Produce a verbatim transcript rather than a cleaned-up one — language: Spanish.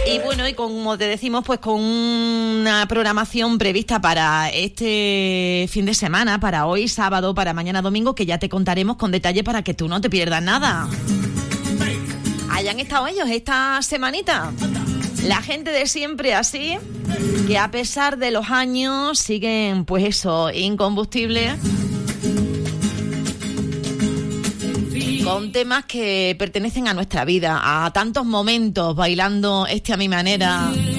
Y bueno, y como te decimos, pues con una programación prevista para este fin de semana, para hoy sábado, para mañana domingo, que ya te contaremos con detalle para que tú no te pierdas nada. Hayan estado ellos esta semanita. La gente de siempre así, que a pesar de los años siguen, pues eso, incombustibles, con temas que pertenecen a nuestra vida, a tantos momentos, bailando este a mi manera,